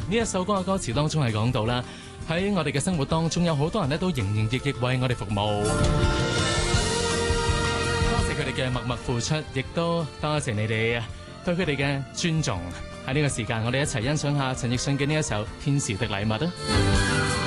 呢一首歌嘅歌詞當中係講到啦，喺我哋嘅生活當中有好多人咧都營營役役為我哋服務，多謝佢哋嘅默默付出，亦都多謝你哋對佢哋嘅尊重。喺呢個時間，我哋一齊欣賞下陳奕迅嘅呢一首《天使的禮物》啊！